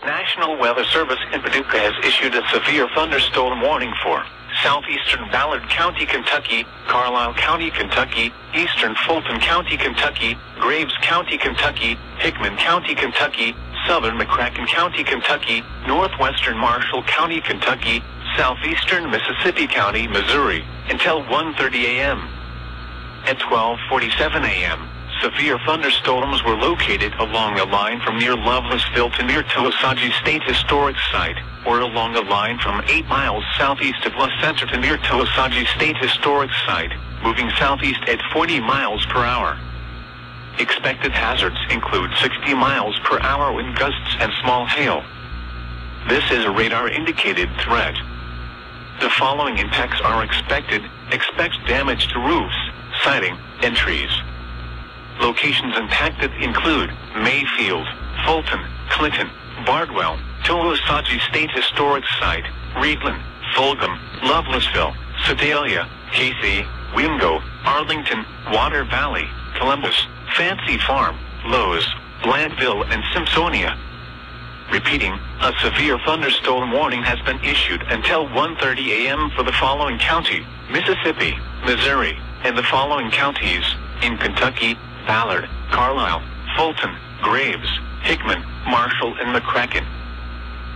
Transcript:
National Weather Service in Paducah has issued a severe thunderstorm warning for southeastern Ballard County, Kentucky, Carlisle County, Kentucky, eastern Fulton County, Kentucky, Graves County, Kentucky, Hickman County, Kentucky, southern McCracken County, Kentucky, northwestern Marshall County, Kentucky, southeastern Mississippi County, Missouri, until 1:30 a.m. At 12:47 a.m., severe thunderstorms were located along a line from near Lovelessville to near Towasaji State Historic Site, or along a line from 8 miles southeast of La Center to near Towasaji State Historic Site, moving southeast at 40 miles per hour. Expected hazards include 60 miles per hour wind gusts and small hail. This is a radar-indicated threat. The following impacts are expected. Expect damage to roofs, siding, and trees. Locations impacted include Mayfield, Fulton, Clinton, Bardwell, Towasaji State Historic Site, Reedland, Fulgham, Lovelessville, Sedalia, Casey, Wingo, Arlington, Water Valley, Columbus, Fancy Farm, Lowe's, Blandville, and Simpsonia. Repeating, a severe thunderstorm warning has been issued until 1:30 a.m. for the following county, Mississippi, Missouri, and the following counties, in Kentucky, Ballard, Carlisle, Fulton, Graves, Hickman, Marshall, and McCracken.